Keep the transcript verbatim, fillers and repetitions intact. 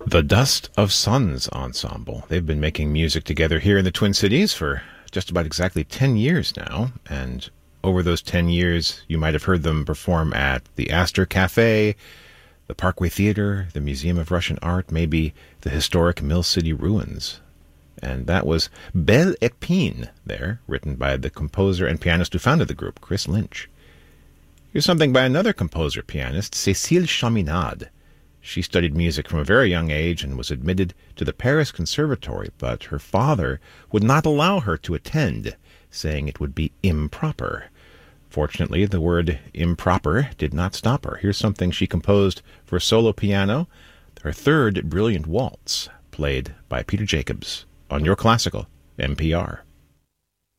The Dust of Suns Ensemble. They've been making music together here in the Twin Cities for just about exactly ten years now, and over those ten years you might have heard them perform at the Astor Cafe, the Parkway Theater, the Museum of Russian Art, maybe the historic Mill City Ruins. And that was Belle Épine there, written by the composer and pianist who founded the group, Chris Lynch. Here's something by another composer-pianist, Cécile Chaminade. She studied music from a very young age and was admitted to the Paris Conservatory, but her father would not allow her to attend, saying it would be improper. Fortunately, the word improper did not stop her. Here's something she composed for solo piano, her third brilliant waltz, played by Peter Jacobs on Your Classical N P R.